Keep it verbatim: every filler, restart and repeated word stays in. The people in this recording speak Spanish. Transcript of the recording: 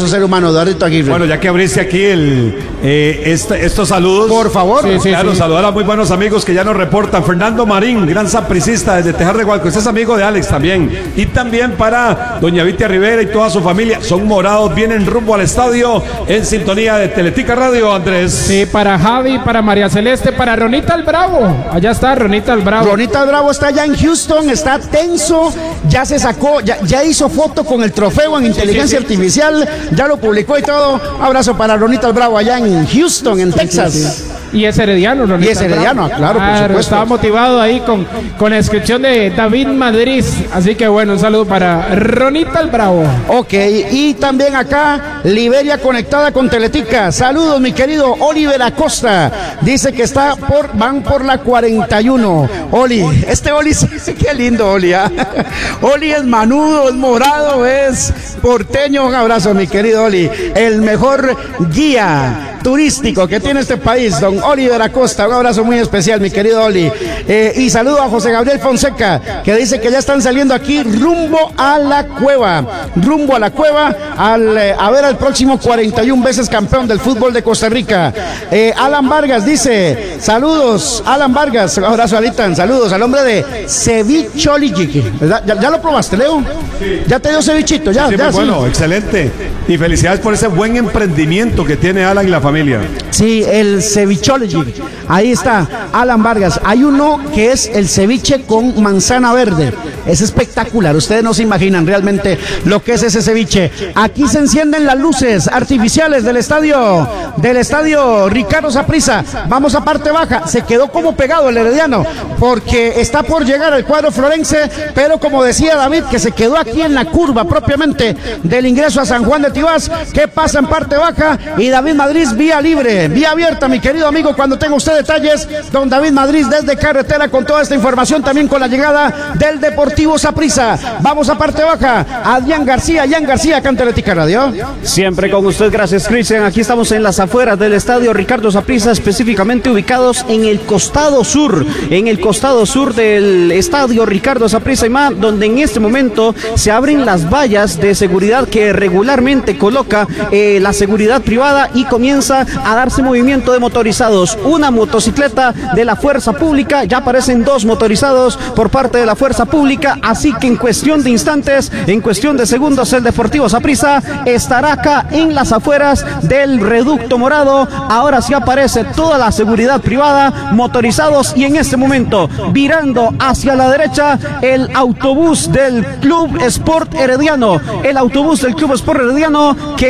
maravilloso ser humano, Eduardito Aguirre. Bueno, ya que abriste aquí el, eh, este, estos saludos. Por favor. Sí, sí, claro, sí. Saludar a muy buenos amigos que ya nos reportan. Fernando Marín, gran sapricista desde Tejar de Gualco. Este es amigo de Alex también. Y también para doña Vitia Rivera y toda su familia. Son morados, vienen rumbo al estadio en sintonía de Teletica Radio, Andrés. Sí, para Javi, para María Celeste, para Ronita el Bravo. Allá está Ronita el Bravo. Ronita el Bravo está allá en Houston, está tenso. Ya se sacó, ya, ya hizo foto con el trofeo en inteligencia sí, sí, artificial. Ya lo publicó y todo. Abrazo para Ronita el Bravo allá en Houston, en Texas. Sí, sí, sí. Y es herediano, Ronita. Y es herediano, claro, por supuesto. Estaba motivado ahí con, con la inscripción de David Madrid. Así que bueno, un saludo para Ronita el Bravo. Ok, y también acá, Liberia conectada con Teletica. Saludos, mi querido Oliver Acosta. Dice que está por, van por la cuarenta y uno. Oli, este Oli, sí, qué lindo Oli. ¿eh? Oli es manudo, es morado, es porteño. Un abrazo, mi querido Oli. El mejor guía turístico que tiene este país, don Oliver Acosta. Un abrazo muy especial, mi querido Oli. Eh, y saludo a José Gabriel Fonseca, que dice que ya están saliendo aquí rumbo a la cueva. Rumbo a la cueva al, eh, a ver al próximo cuarenta y una veces campeón del fútbol de Costa Rica. Eh, Alan Vargas dice, saludos, Alan Vargas. Un abrazo, Alitan. Saludos al hombre de Cevicholichi. ¿Ya, ya lo probaste, Leo? Sí. ¿Ya te dio cevichito? Ya, sí, ya, sí. Bueno, excelente. Y felicidades por ese buen emprendimiento que tiene Alan y la familia. Sí, el Cevichology. Ahí está, Alan Vargas. Hay uno que es el ceviche con manzana verde. Es espectacular. Ustedes no se imaginan realmente lo que es ese ceviche. Aquí se encienden las luces artificiales del estadio, del estadio Ricardo Saprissa. Vamos a parte baja. Se quedó como pegado el herediano porque está por llegar el cuadro florense, pero como decía David, que se quedó aquí en la curva propiamente del ingreso a San Juan de Tibás. ¿Qué pasa en parte baja? Y David Madrid vía libre, vía abierta, mi querido amigo, cuando tenga usted detalles, don David Madrid desde carretera con toda esta información, también con la llegada del Deportivo Saprissa. Vamos a parte baja, Adrián García, Adrián García, acá en Teletica Radio. Siempre con usted, gracias Cristian. Aquí estamos en las afueras del estadio Ricardo Saprissa, específicamente ubicados en el costado sur, en el costado sur del estadio Ricardo Saprissa, donde en este momento se abren las vallas de seguridad que regularmente coloca eh, la seguridad privada y comienza a darse movimiento de motorizados. Una motocicleta de la Fuerza Pública, ya aparecen dos motorizados por parte de la Fuerza Pública, así que en cuestión de instantes, en cuestión de segundos, el Deportivo Saprissa estará acá en las afueras del Reducto Morado. Ahora sí aparece toda la seguridad privada, motorizados, y en este momento virando hacia la derecha el autobús del Club Sport Herediano, el autobús del Club Sport Herediano que